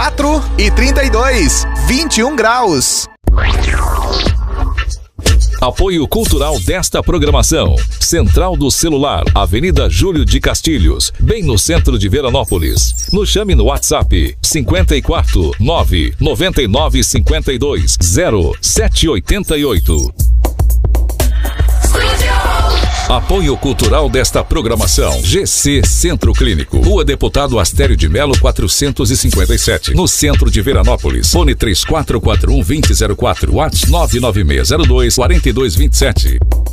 34 e 32, 21 graus. Apoio cultural desta programação. Central do Celular, Avenida Júlio de Castilhos, bem no centro de Veranópolis. Nos chame no WhatsApp 54 9 99 52 0788. Apoio cultural desta programação. GC Centro Clínico, Rua Deputado Astério de Melo 457, no centro de Veranópolis. Fone 3441-2004, WhatsApp 99602-4227.